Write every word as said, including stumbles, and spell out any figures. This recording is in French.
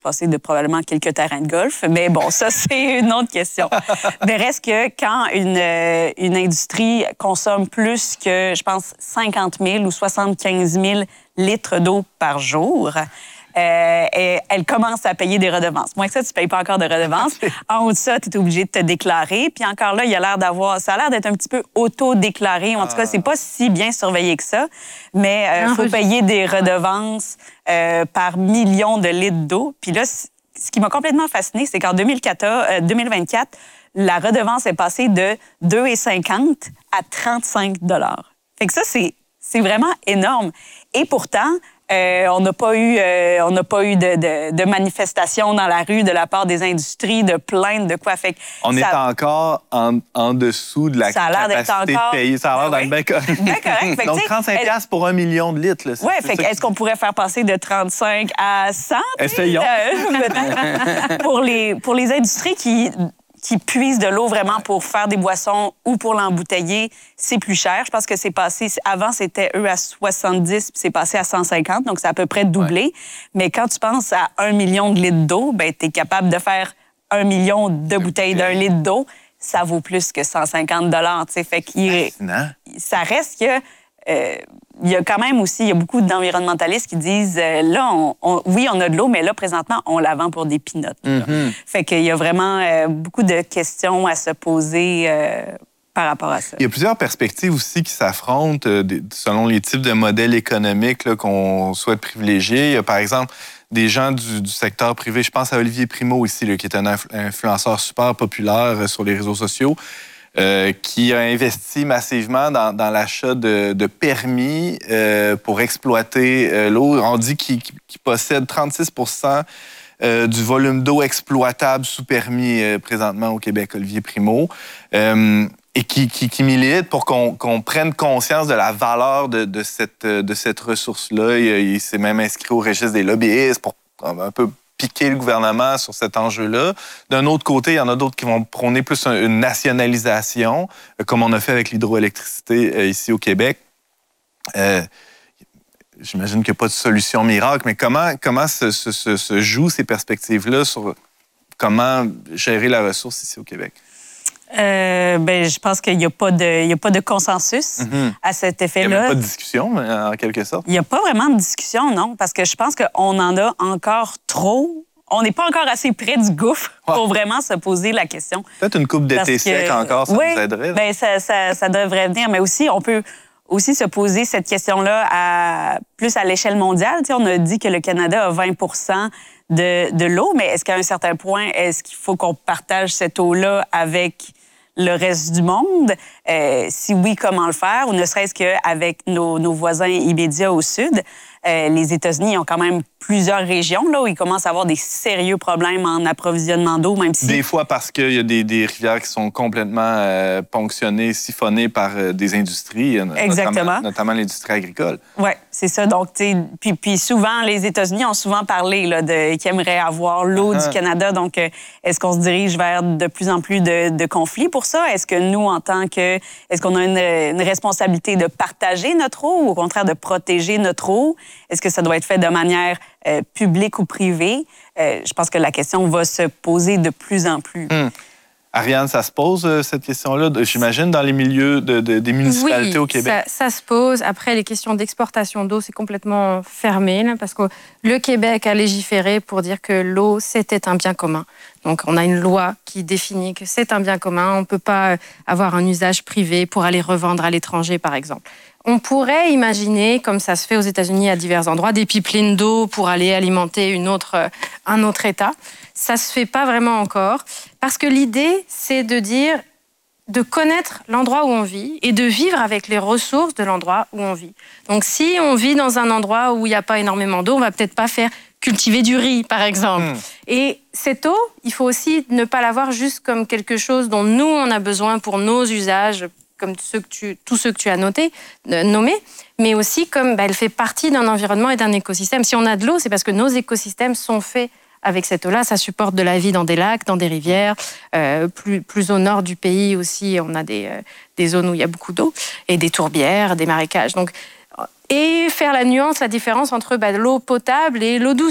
passer de probablement quelques terrains de golf. Mais bon, ça, c'est une autre question. Mais reste que quand une, une industrie consomme plus que, je pense, cinquante mille ou soixante-quinze mille litres d'eau par jour, Euh, et elle commence à payer des redevances. Moins que ça, tu ne payes pas encore de redevances. En haut de ça, tu es obligé de te déclarer. Puis encore là, il a l'air d'avoir... Ça a l'air d'être un petit peu auto-déclaré. En tout cas, c'est pas si bien surveillé que ça. Mais il euh, faut payer des redevances euh, par million de litres d'eau. Puis là, ce qui m'a complètement fascinée, c'est qu'en deux mille quatorze, euh, deux mille vingt-quatre, la redevance est passée de deux virgule cinquante à trente-cinq dollars. Fait que ça, c'est, c'est vraiment énorme. Et pourtant... Euh, on n'a pas eu, euh, on n'a pas eu de, de, de manifestations dans la rue de la part des industries, de plaintes, de quoi. Fait que on ça, est encore en, en dessous de la ça a capacité encore... de payer. Ça a l'air ben d'être bien correct. Bien correct. Fait que, donc, trente-cinq piastres pour un million de litres. Oui, est-ce qu'on pourrait faire passer de trente-cinq à cent? Essayons. Euh, pour, les, pour les industries qui... qui puisent de l'eau vraiment pour faire des boissons ou pour l'embouteiller, c'est plus cher. Je pense que c'est passé... Avant, c'était eux à soixante-dix, puis c'est passé à cent cinquante, donc c'est à peu près doublé. Ouais. Mais quand tu penses à un million de litres d'eau, ben tu es capable de faire un million de bouteilles d'un litre d'eau. Ça vaut plus que cent cinquante dollars. Fait qu'il ça reste que... Euh, il y a quand même aussi, il y a beaucoup d'environnementalistes qui disent, euh, là, on, on, oui, on a de l'eau, mais là, présentement, on la vend pour des peanuts. Mm-hmm. Fait qu'il y a vraiment euh, beaucoup de questions à se poser euh, par rapport à ça. Il y a plusieurs perspectives aussi qui s'affrontent euh, des, selon les types de modèles économiques là, qu'on souhaite privilégier. Il y a, par exemple, des gens du, du secteur privé. Je pense à Olivier Primo ici, là, qui est un influ- influenceur super populaire euh, sur les réseaux sociaux. Euh, qui a investi massivement dans, dans l'achat de, de permis euh, pour exploiter euh, l'eau. On dit qu'il, qu'il possède trente-six pour cent euh, du volume d'eau exploitable sous permis euh, présentement au Québec, Olivier Primo, euh, et qui, qui, qui milite pour qu'on, qu'on prenne conscience de la valeur de, de, cette, de cette ressource-là. Il, il s'est même inscrit au registre des lobbyistes pour un peu piquer le gouvernement sur cet enjeu-là. D'un autre côté, il y en a d'autres qui vont prôner plus une nationalisation, comme on a fait avec l'hydroélectricité euh, ici au Québec. Euh, j'imagine qu'il n'y a pas de solution miracle, mais comment, comment se, se, se, se jouent ces perspectives-là sur comment gérer la ressource ici au Québec? Euh, ben, je pense qu'il n'y a, a pas de consensus mm-hmm. à cet effet-là. Il n'y a même pas de discussion, en quelque sorte? Il n'y a pas vraiment de discussion, non, parce que je pense qu'on en a encore trop. On n'est pas encore assez près du gouffre ouais. pour vraiment se poser la question. Peut-être une coupe d'été sec encore, ça oui, nous aiderait. Bien, ça, ça, ça devrait venir, mais aussi, on peut aussi se poser cette question-là à, plus à l'échelle mondiale. Tu sais, on a dit que le Canada a vingt pour cent de, de l'eau, mais est-ce qu'à un certain point, est-ce qu'il faut qu'on partage cette eau-là avec le reste du monde? Euh, si oui, comment le faire? Ou ne serait-ce qu'avec nos, nos voisins immédiats au sud. Euh, les États-Unis ont quand même plusieurs régions là, où ils commencent à avoir des sérieux problèmes en approvisionnement d'eau, même si... Des fois parce qu'il y a des, des rivières qui sont complètement euh, ponctionnées, siphonnées par euh, des industries, Exactement. notamment, notamment l'industrie agricole. Oui, c'est ça. Donc, tu sais, puis, puis souvent, les États-Unis ont souvent parlé là, de, qu'ils aimeraient avoir l'eau uh-huh. du Canada. Donc, euh, est-ce qu'on se dirige vers de plus en plus de, de conflits pour ça? Est-ce que nous, en tant que... Est-ce qu'on a une, une responsabilité de partager notre eau ou au contraire de protéger notre eau? Est-ce que ça doit être fait de manière euh, publique ou privée? Euh, je pense que la question va se poser de plus en plus. Hum. Ariane, ça se pose, euh, cette question-là, j'imagine, dans les milieux de, de, des municipalités oui, au Québec? Ça, ça se pose. Après, les questions d'exportation d'eau, c'est complètement fermé, là, parce que le Québec a légiféré pour dire que l'eau, c'était un bien commun. Donc, on a une loi qui définit que c'est un bien commun. On ne peut pas avoir un usage privé pour aller revendre à l'étranger, par exemple. On pourrait imaginer, comme ça se fait aux États-Unis à divers endroits, des pipelines d'eau pour aller alimenter une autre, un autre État. Ça ne se fait pas vraiment encore, parce que l'idée, c'est de dire, de connaître l'endroit où on vit et de vivre avec les ressources de l'endroit où on vit. Donc, si on vit dans un endroit où il n'y a pas énormément d'eau, on ne va peut-être pas faire cultiver du riz, par exemple. Mmh. Et cette eau, il faut aussi ne pas la voir juste comme quelque chose dont nous, on a besoin pour nos usages, comme ceux que tu, tous ceux que tu as notés, euh, nommés, mais aussi comme bah, elle fait partie d'un environnement et d'un écosystème. Si on a de l'eau, c'est parce que nos écosystèmes sont faits avec cette eau-là. Ça supporte de la vie dans des lacs, dans des rivières. Euh, plus, plus au nord du pays aussi, on a des, euh, des zones où il y a beaucoup d'eau, et des tourbières, des marécages. Donc, et faire la nuance, la différence entre bah, l'eau potable et l'eau douce.